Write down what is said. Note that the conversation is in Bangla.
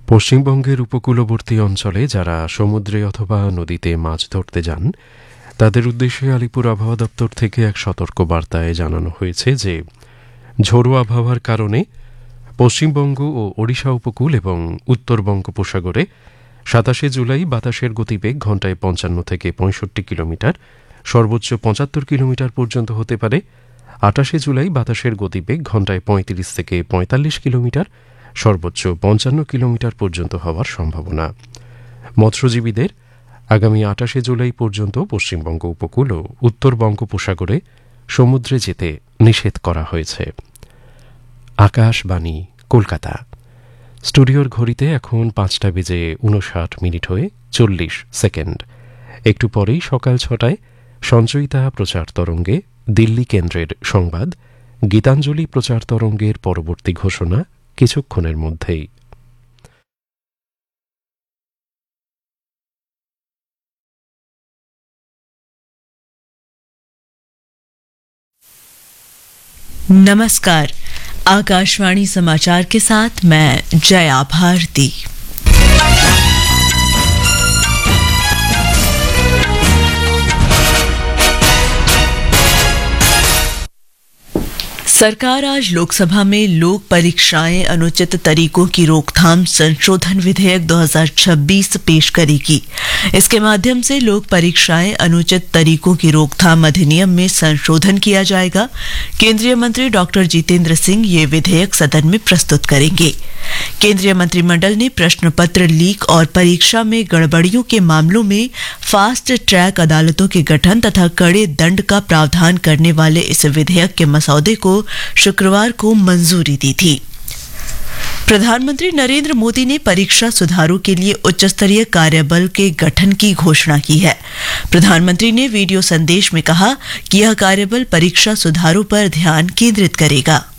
পশ্চিমবঙ্গের উপকূলবর্তী অঞ্চলে যারা সমুদ্রে অথবা নদীতে মাছ ধরতে যান তাদের উদ্দেশ্যে আলিপুর আবহাওয়া দপ্তর থেকে এক সতর্ক বার্তায় জানানো হয়েছে যে ঝোড়ো আবহাওয়ার কারণে পশ্চিমবঙ্গ ও ওড়িশা উপকূল এবং উত্তর বঙ্গোপসাগরে ২৭ জুলাই বাতাসের গতিবেগ ঘণ্টায় ৫৫ থেকে ৬৫ কিলোমিটার সর্বোচ্চ ৭৫ কিলোমিটার পর্যন্ত হতে পারে। ২৮ জুলাই বাতাসের গতিবেগ ঘণ্টায় ৩৫ থেকে ৪৫ কিলোমিটার সর্বোচ্চ ৫৫ কিলোমিটার পর্যন্ত হওয়ার সম্ভাবনা। মৎস্যজীবীদের আগামী ২৮ জুলাই পর্যন্ত পশ্চিমবঙ্গ উপকূল ও উত্তর বঙ্গোপসাগরে সমুদ্রে যেতে নিষেধ করা হয়েছে। আকাশবাণী, কলকাতা। স্টুডিওর ঘড়িতে এখন ৫:৫৯ হয়ে ৪০ সেকেন্ড। একটু পরেই সকাল ৬টায় সঞ্চয়িতা প্রচার তরঙ্গে দিল্লি কেন্দ্রের সংবাদ, গীতাঞ্জলি প্রচার তরঙ্গের পরবর্তী ঘোষণা কিছুক্ষণের মধ্যেই। नमस्कार, आकाशवाणी समाचार के साथ मैं जया भारती। सरकार आज लोकसभा में लोक परीक्षाएं अनुचित तरीकों की रोकथाम संशोधन विधेयक 2026 पेश करेगी। इसके माध्यम से लोक परीक्षाएं अनुचित तरीकों की रोकथाम अधिनियम में संशोधन किया जाएगा। केंद्रीय मंत्री डॉक्टर जितेंद्र सिंह ये विधेयक सदन में प्रस्तुत करेंगे। केंद्रीय मंत्रिमंडल ने प्रश्न पत्र लीक और परीक्षा में गड़बड़ियों के मामलों में फास्ट ट्रैक अदालतों के गठन तथा कड़े दंड का प्रावधान करने वाले इस विधेयक के मसौदे को शुक्रवार को मंजूरी दी थी। प्रधानमंत्री नरेंद्र मोदी ने परीक्षा सुधारों के लिए उच्च स्तरीय कार्यबल के गठन की घोषणा की है। प्रधानमंत्री ने वीडियो संदेश में कहा कि यह कार्यबल परीक्षा सुधारों पर ध्यान केंद्रित करेगा।